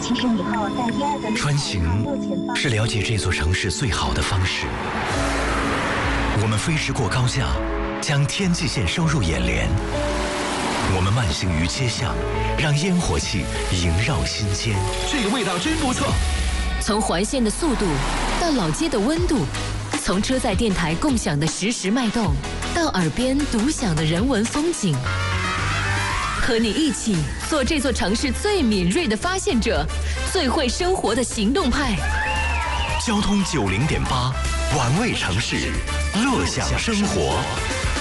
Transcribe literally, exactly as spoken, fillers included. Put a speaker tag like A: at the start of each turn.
A: 其实以后在第二个
B: 穿行是了解这座城市最好的方式。我们飞驰过高架，将天际线收入眼帘。我们慢行于街巷，让烟火气萦绕心间。
C: 这个味道真不错。
D: 从环线的速度到老街的温度，从车载电台共享的实时脉动，到耳边独享的人文风景。和你一起做这座城市最敏锐的发现者，最会生活的行动派。
B: 交通九零点八，玩味城市，乐享生活。